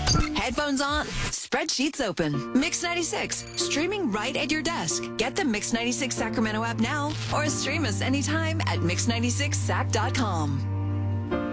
Headphones on, spreadsheets open. Mix 96, streaming right at your desk. Get the Mix 96 Sacramento app now or stream us anytime at mix96sac.com.